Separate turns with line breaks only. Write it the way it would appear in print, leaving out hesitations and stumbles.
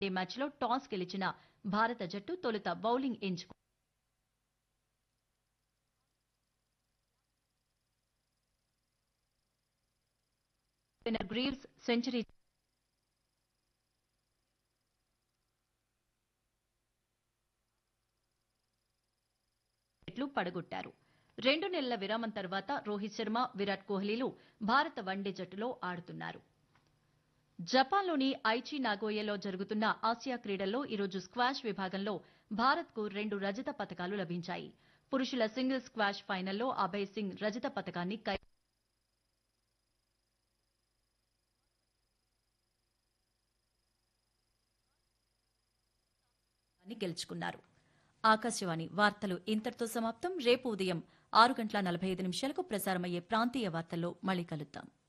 మ్యాచ్లో టాస్ గెలిచిన భారత జట్టు తొలుత బౌలింగ్ ఎంచుకుంది. Greaves century పడగొట్టారు. 2 నెలల విరామం తర్వాత రోహిత్ శర్మ, విరాట్ కోహ్లీలు భారత వన్డే జట్టులో ఆడుతున్నారు. జపాన్లోని ఐచి నాగోయాలో జరుగుతున్న ఆసియా క్రీడల్లో ఈరోజు స్క్వాష్ విభాగంలో భారత్కు 2 రజత పతకాలు లభించాయి. పురుషుల సింగిల్స్ స్క్వాష్ ఫైనల్లో అభయ్ సింగ్ రజత పతకాన్ని గెలుచుకున్నారు. ఆకాశవాణి వార్తలు ఇంతటితో సమాప్తం. రేపు ఉదయం 6:45 ప్రసారమయ్యే ప్రాంతీయ వార్తల్లో మళ్ళీ కలుద్దాం.